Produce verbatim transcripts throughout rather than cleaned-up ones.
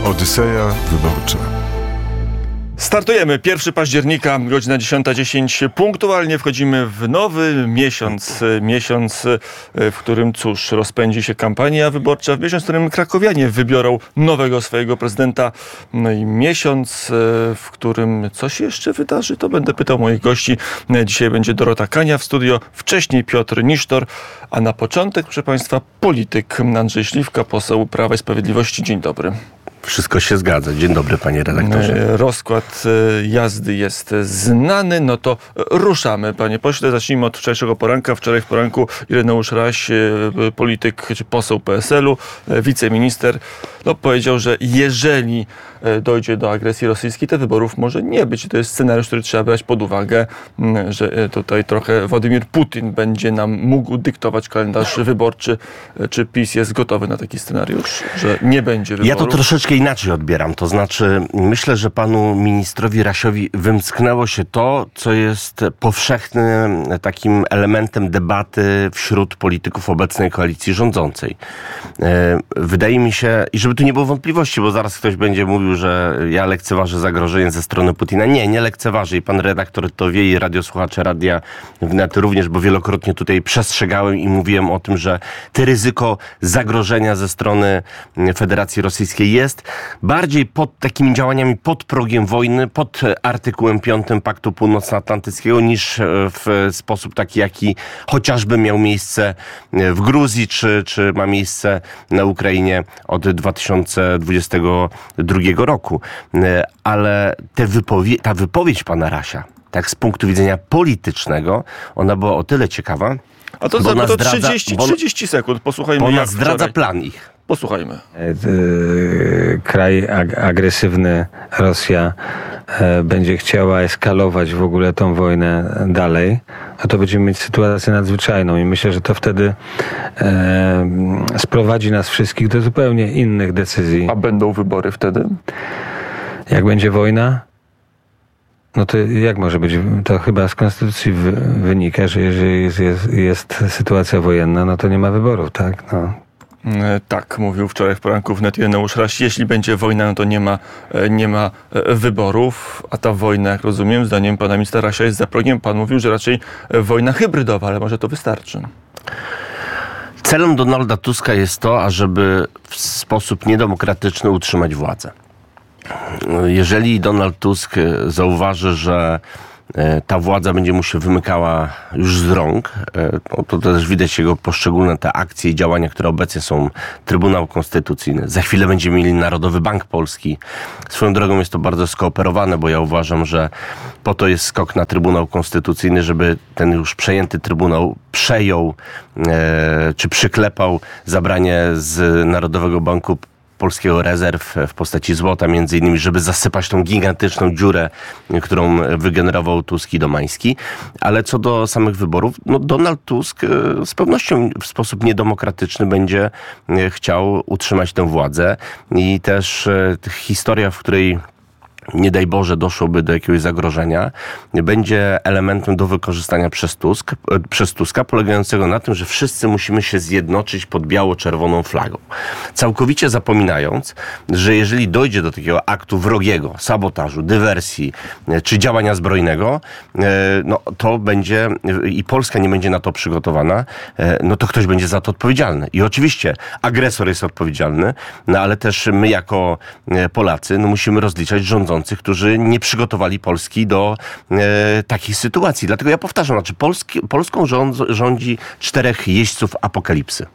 Odyseja wyborcza. Startujemy. pierwszego października, godzina dziesiąta dziesięć. Punktualnie wchodzimy w nowy miesiąc. Miesiąc, w którym, cóż, rozpędzi się kampania wyborcza. W miesiąc, w którym krakowianie wybiorą nowego swojego prezydenta. No i miesiąc, w którym coś jeszcze wydarzy, to będę pytał moich gości. Dzisiaj będzie Dorota Kania w studio, wcześniej Piotr Nisztor, a na początek, proszę Państwa, polityk Andrzej Śliwka, poseł Prawa i Sprawiedliwości. Dzień dobry. Wszystko się zgadza. Dzień dobry, panie redaktorze. Rozkład jazdy jest znany, no to ruszamy, panie pośle. Zacznijmy od wczorajszego poranka. Wczoraj w poranku Ireneusz Raś, polityk czy poseł P S L u, wiceminister, no, powiedział, że jeżeli dojdzie do agresji rosyjskiej, to wyborów może nie być. To jest scenariusz, który trzeba brać pod uwagę, że tutaj trochę Władimir Putin będzie nam mógł dyktować kalendarz wyborczy. Czy PiS jest gotowy na taki scenariusz, że nie będzie wyborów? Ja to troszeczkę inaczej odbieram. To znaczy, myślę, że panu ministrowi Rasiowi wymsknęło się to, co jest powszechnym takim elementem debaty wśród polityków obecnej koalicji rządzącej. Wydaje mi się, i żeby tu nie było wątpliwości, bo zaraz ktoś będzie mówił, że ja lekceważę zagrożenie ze strony Putina. Nie, nie lekceważę i pan redaktor to wie i radiosłuchacze Radia Wnet również, bo wielokrotnie tutaj przestrzegałem i mówiłem o tym, że to ryzyko zagrożenia ze strony Federacji Rosyjskiej jest bardziej pod takimi działaniami pod progiem wojny, pod artykułem piątym Paktu Północnoatlantyckiego, niż w sposób taki, jaki chociażby miał miejsce w Gruzji, czy, czy ma miejsce na Ukrainie od dwa tysiące dwudziestego drugiego roku. Ale te wypowie- ta wypowiedź pana Rasia, tak z punktu widzenia politycznego, ona była o tyle ciekawa, A to, za, to trzydzieści, trzydzieści sekund. Posłuchajmy, bo ona jak zdradza wczoraj. plan ich. Posłuchajmy. Kraj ag- agresywny, Rosja, e, będzie chciała eskalować w ogóle tą wojnę dalej, a to będziemy mieć sytuację nadzwyczajną i myślę, że to wtedy e, sprowadzi nas wszystkich do zupełnie innych decyzji. A będą wybory wtedy? Jak będzie wojna? No to jak może być? To chyba z konstytucji wy, wynika, że jeżeli jest, jest, jest sytuacja wojenna, no to nie ma wyborów, tak? No. Tak, mówił wczoraj w poranku wnet Ireneusz Raś. Jeśli będzie wojna, no to nie ma, nie ma wyborów, a ta wojna, jak rozumiem, zdaniem pana ministra Rasia jest za progiem. Pan mówił, że raczej wojna hybrydowa, ale może to wystarczy. Celem Donalda Tuska jest to, ażeby w sposób niedemokratyczny utrzymać władzę. Jeżeli Donald Tusk zauważy, że ta władza będzie mu się wymykała już z rąk, no to też widać jego poszczególne te akcje i działania, które obecnie są Trybunał Konstytucyjny. Za chwilę będziemy mieli Narodowy Bank Polski. Swoją drogą jest to bardzo skooperowane, bo ja uważam, że po to jest skok na Trybunał Konstytucyjny, żeby ten już przejęty Trybunał przejął e, czy przyklepał zabranie z Narodowego Banku Polskiego rezerw w postaci złota, między innymi, żeby zasypać tą gigantyczną dziurę, którą wygenerował Tusk i Domański. Ale co do samych wyborów, no Donald Tusk z pewnością w sposób niedemokratyczny będzie chciał utrzymać tę władzę i też historia, w której nie daj Boże doszłoby do jakiegoś zagrożenia, będzie elementem do wykorzystania przez, Tusk, przez Tuska, polegającego na tym, że wszyscy musimy się zjednoczyć pod biało-czerwoną flagą. Całkowicie zapominając, że jeżeli dojdzie do takiego aktu wrogiego, sabotażu, dywersji czy działania zbrojnego, no to będzie i Polska nie będzie na to przygotowana, no to ktoś będzie za to odpowiedzialny. I oczywiście agresor jest odpowiedzialny, no ale też my jako Polacy no musimy rozliczać rządzących, którzy nie przygotowali Polski do e, takich sytuacji. Dlatego ja powtarzam, znaczy Polski, Polską rząd, rządzi czterech jeźdźców apokalipsy.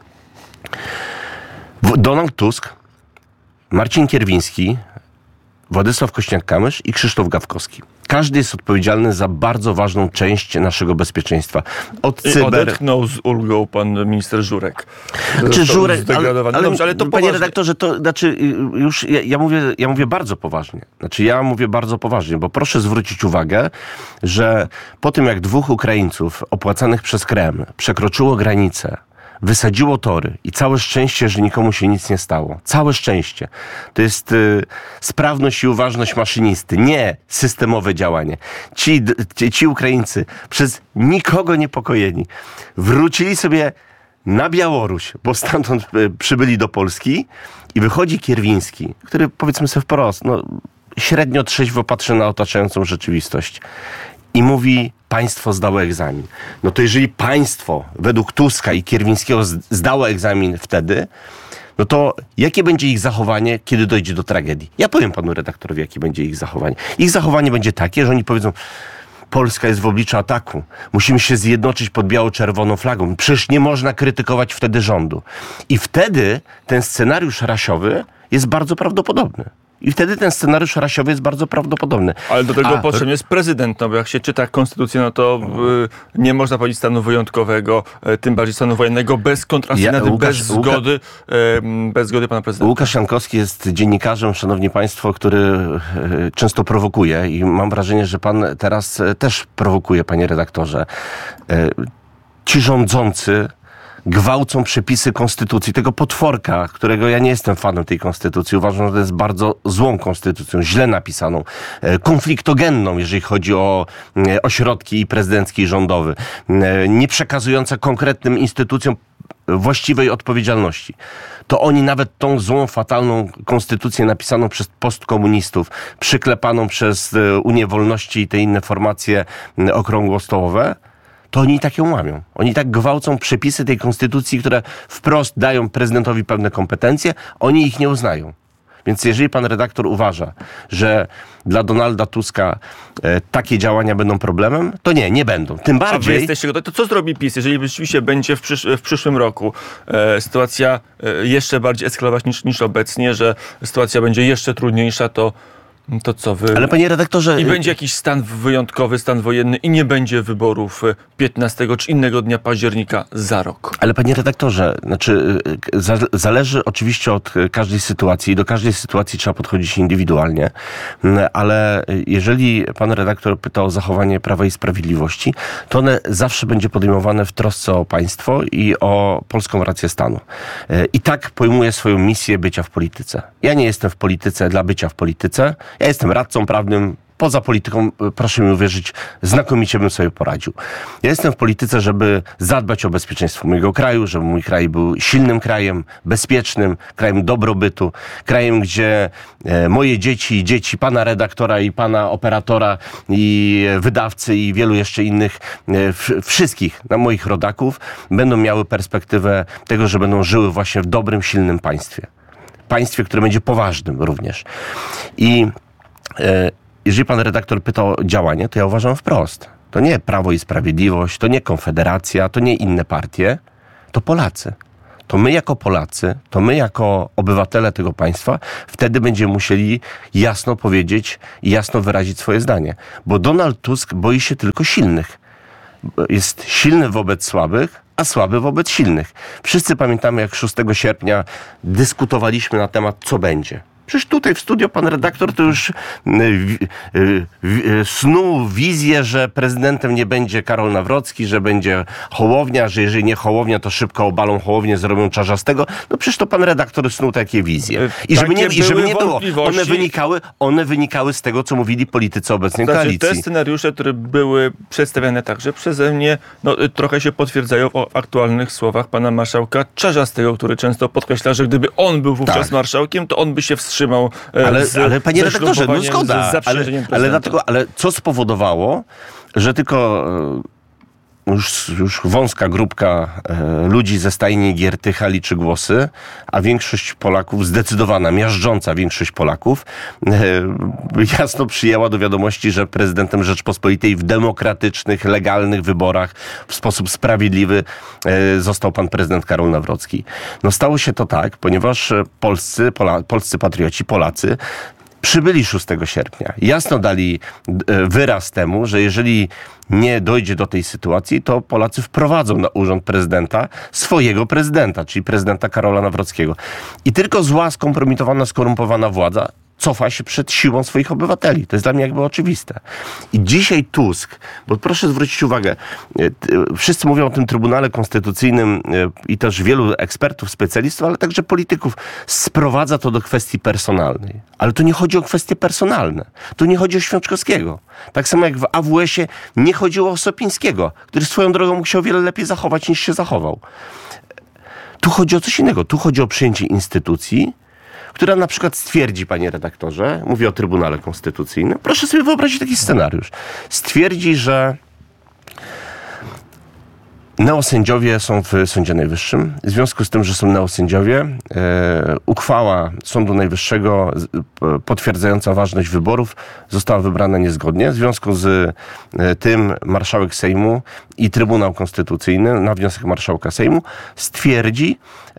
Donald Tusk, Marcin Kierwiński, Władysław Kośniak-Kamysz i Krzysztof Gawkowski. Każdy jest odpowiedzialny za bardzo ważną część naszego bezpieczeństwa. Od I cyber... odetchnął z ulgą pan minister Żurek. Czy Żurek, ale, ale, Dobrze, ale to panie poważnie. redaktorze, to znaczy już ja, ja, mówię, ja mówię bardzo poważnie. Znaczy ja mówię bardzo poważnie, bo proszę zwrócić uwagę, że po tym jak dwóch Ukraińców opłacanych przez Kreml przekroczyło granicę, wysadziło tory i całe szczęście, że nikomu się nic nie stało. Całe szczęście. To jest y, sprawność i uważność maszynisty, nie systemowe działanie. Ci, ci, ci Ukraińcy przez nikogo niepokojeni wrócili sobie na Białoruś, bo stamtąd przybyli do Polski i wychodzi Kierwiński, który, powiedzmy sobie wprost, no, średnio trzeźwo patrzy na otaczającą rzeczywistość i mówi, państwo zdało egzamin. No to jeżeli państwo według Tuska i Kierwińskiego zdało egzamin wtedy, no to jakie będzie ich zachowanie, kiedy dojdzie do tragedii? Ja powiem panu redaktorowi, jakie będzie ich zachowanie. Ich zachowanie będzie takie, że oni powiedzą, Polska jest w obliczu ataku. Musimy się zjednoczyć pod biało-czerwoną flagą. Przecież nie można krytykować wtedy rządu. I wtedy ten scenariusz rasiowy jest bardzo prawdopodobny. I wtedy ten scenariusz rasiowy jest bardzo prawdopodobny. Ale do tego A, potrzebny jest prezydent, no bo jak się czyta konstytucję, no to y, nie można powiedzieć stanu wyjątkowego, y, tym bardziej stanu wojennego, bez kontrasygnady, ja, bez zgody, y, bez zgody pana prezydenta. Łukasz Jankowski jest dziennikarzem, szanowni państwo, który y, często prowokuje i mam wrażenie, że pan teraz y, też prowokuje, panie redaktorze. Y, ci rządzący gwałcą przepisy konstytucji, tego potworka, którego ja nie jestem fanem tej konstytucji. Uważam, że to jest bardzo złą konstytucją, źle napisaną, konfliktogenną, jeżeli chodzi o ośrodki i prezydencki i rządowy, nie przekazująca konkretnym instytucjom właściwej odpowiedzialności. To oni nawet tą złą, fatalną konstytucję napisaną przez postkomunistów, przyklepaną przez Unię Wolności i te inne formacje okrągłostołowe, to oni tak ją łamią. Oni tak gwałcą przepisy tej konstytucji, które wprost dają prezydentowi pewne kompetencje, oni ich nie uznają. Więc jeżeli pan redaktor uważa, że dla Donalda Tuska e, takie działania będą problemem, to nie, nie będą. Tym bardziej... A wy jesteście gotowi. To co zrobi PiS, jeżeli rzeczywiście będzie w, przysz- w przyszłym roku e, sytuacja e, jeszcze bardziej eskalować niż, niż obecnie, że sytuacja będzie jeszcze trudniejsza, to To co wy... Ale panie redaktorze... I będzie jakiś stan wyjątkowy, stan wojenny i nie będzie wyborów piętnastego czy innego dnia października za rok. Ale panie redaktorze, znaczy za, zależy oczywiście od każdej sytuacji i do każdej sytuacji trzeba podchodzić indywidualnie, ale jeżeli pan redaktor pyta o zachowanie Prawa i Sprawiedliwości, to one zawsze będzie podejmowane w trosce o państwo i o polską rację stanu. I tak pojmuję swoją misję bycia w polityce. Ja nie jestem w polityce dla bycia w polityce. Ja jestem radcą prawnym. Poza polityką, proszę mi uwierzyć, znakomicie bym sobie poradził. Ja jestem w polityce, żeby zadbać o bezpieczeństwo mojego kraju, żeby mój kraj był silnym krajem, bezpiecznym, krajem dobrobytu, krajem, gdzie moje dzieci, dzieci pana redaktora i pana operatora i wydawcy i wielu jeszcze innych, wszystkich na moich rodaków będą miały perspektywę tego, że będą żyły właśnie w dobrym, silnym państwie. Państwie, które będzie poważnym również. I e, jeżeli pan redaktor pyta o działanie, to ja uważam wprost. To nie Prawo i Sprawiedliwość, to nie Konfederacja, to nie inne partie, to Polacy. To my jako Polacy, to my jako obywatele tego państwa wtedy będziemy musieli jasno powiedzieć i jasno wyrazić swoje zdanie. Bo Donald Tusk boi się tylko silnych. Jest silny wobec słabych, a słaby wobec silnych. Wszyscy pamiętamy, jak szóstego sierpnia dyskutowaliśmy na temat, co będzie. Przecież tutaj w studio pan redaktor to już w, w, w, snuł wizję, że prezydentem nie będzie Karol Nawrocki, że będzie Hołownia, że jeżeli nie Hołownia, to szybko obalą Hołownię, zrobią Czarzastego. No przecież to pan redaktor snuł takie wizje. I żeby nie, i żeby nie było, one wynikały, one wynikały z tego, co mówili politycy obecnej znaczy, koalicji. Te scenariusze, które były przedstawiane także przeze mnie, no, trochę się potwierdzają o aktualnych słowach pana marszałka Czarzastego, który często podkreśla, że gdyby on był wówczas tak. marszałkiem, to on by się wstrzymał. Ale, z, ale panie redaktorze, no zgoda, z ale, ale, dlatego, ale co spowodowało, że tylko już, już wąska grupka e, ludzi ze stajni Giertycha liczy głosy, a większość Polaków, zdecydowana, miażdżąca większość Polaków e, jasno przyjęła do wiadomości, że prezydentem Rzeczpospolitej w demokratycznych, legalnych wyborach w sposób sprawiedliwy e, został pan prezydent Karol Nawrocki. No stało się to tak, ponieważ polscy, Pola, polscy patrioci, Polacy przybyli szóstego sierpnia. Jasno dali wyraz temu, że jeżeli nie dojdzie do tej sytuacji, to Polacy wprowadzą na urząd prezydenta swojego prezydenta, czyli prezydenta Karola Nawrockiego. I tylko zła, skompromitowana, skorumpowana władza cofa się przed siłą swoich obywateli. To jest dla mnie jakby oczywiste. I dzisiaj Tusk, bo proszę zwrócić uwagę, wszyscy mówią o tym Trybunale Konstytucyjnym i też wielu ekspertów, specjalistów, ale także polityków, sprowadza to do kwestii personalnej. Ale tu nie chodzi o kwestie personalne. Tu nie chodzi o Święczkowskiego. Tak samo jak w A W S-ie nie chodziło o Sopińskiego, który swoją drogą mógł się o wiele lepiej zachować niż się zachował. Tu chodzi o coś innego. Tu chodzi o przyjęcie instytucji, która na przykład stwierdzi, panie redaktorze, mówię o Trybunale Konstytucyjnym, proszę sobie wyobrazić taki scenariusz. Stwierdzi, że neosędziowie są w Sądzie Najwyższym. W związku z tym, że są neosędziowie, e, uchwała Sądu Najwyższego e, potwierdzająca ważność wyborów została wybrana niezgodnie. W związku z e, tym marszałek Sejmu i Trybunał Konstytucyjny na wniosek marszałka Sejmu stwierdzi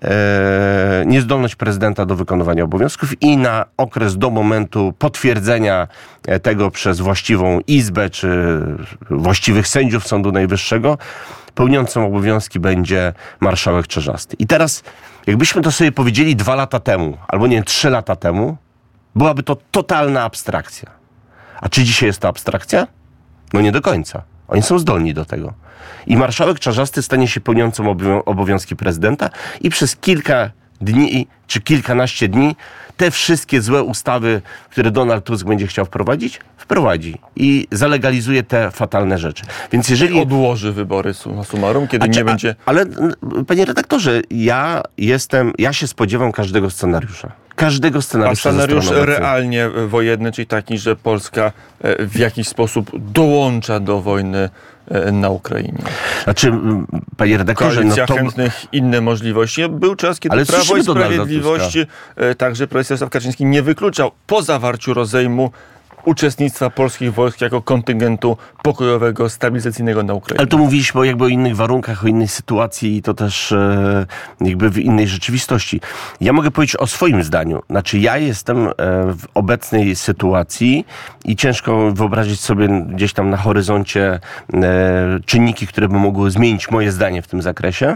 e, niezdolność prezydenta do wykonywania obowiązków i na okres do momentu potwierdzenia tego przez właściwą izbę czy właściwych sędziów Sądu Najwyższego pełniącym obowiązki będzie marszałek Czarzasty. I teraz, jakbyśmy to sobie powiedzieli dwa lata temu, albo nie, trzy lata temu, byłaby to totalna abstrakcja. A czy dzisiaj jest to abstrakcja? No nie do końca. Oni są zdolni do tego. I marszałek Czarzasty stanie się pełniącym obowiązki prezydenta i przez kilka dni czy kilkanaście dni te wszystkie złe ustawy, które Donald Tusk będzie chciał wprowadzić, wprowadzi i zalegalizuje te fatalne rzeczy. Więc jeżeli odłoży wybory summa summarum, kiedy a, nie a, będzie... Ale, panie redaktorze, ja jestem, ja się spodziewam każdego scenariusza. Każdego scenariusza. A scenariusz ze strony realnie wojenny, czyli taki, że Polska w jakiś sposób dołącza do wojny na Ukrainie. Znaczy, panie redaktorze, Koalicja no to... chętnych, inne możliwości. Był czas, kiedy Ale Prawo i Donalda Sprawiedliwość, Tuska. także prezes Jarosław Kaczyński nie wykluczał po zawarciu rozejmu uczestnictwa polskich wojsk jako kontyngentu pokojowego, stabilizacyjnego na Ukrainie. Ale tu mówiliśmy o jakby o innych warunkach, o innej sytuacji i to też e, jakby w innej rzeczywistości. Ja mogę powiedzieć o swoim zdaniu. Znaczy ja jestem e, w obecnej sytuacji i ciężko wyobrazić sobie gdzieś tam na horyzoncie e, czynniki, które by mogły zmienić moje zdanie w tym zakresie.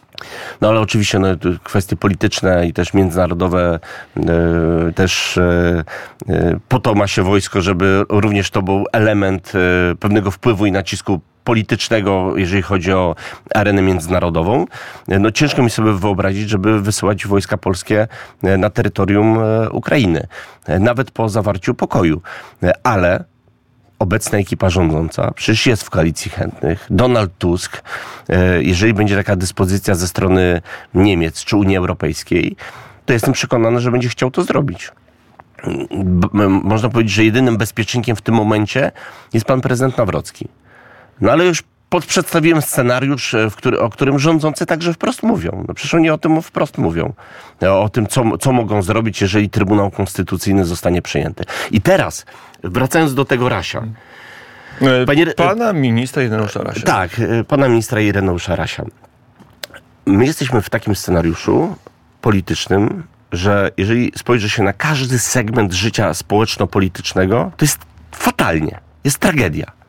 No ale oczywiście no, kwestie polityczne i też międzynarodowe, e, też e, e, po to ma się wojsko, żeby również to był element e, pewnego wpływu i nacisku politycznego, jeżeli chodzi o arenę międzynarodową. E, no ciężko mi sobie wyobrazić, żeby wysyłać wojska polskie na terytorium e, Ukrainy, e, nawet po zawarciu pokoju. E, ale obecna ekipa rządząca przecież jest w koalicji chętnych. Donald Tusk, jeżeli będzie taka dyspozycja ze strony Niemiec czy Unii Europejskiej, to jestem przekonany, że będzie chciał to zrobić. Można powiedzieć, że jedynym bezpiecznikiem w tym momencie jest pan prezydent Nawrocki. No ale już przedstawiłem scenariusz, w który, o którym rządzący także wprost mówią. No przecież oni o tym wprost mówią. O tym, co, co mogą zrobić, jeżeli Trybunał Konstytucyjny zostanie przyjęty. I teraz, wracając do tego Rasia. Panie, pana ministra Ireneusza Rasia. Tak, pana ministra Ireneusza Rasia. My jesteśmy w takim scenariuszu politycznym, że jeżeli spojrzy się na każdy segment życia społeczno-politycznego, to jest fatalnie. Jest tragedia.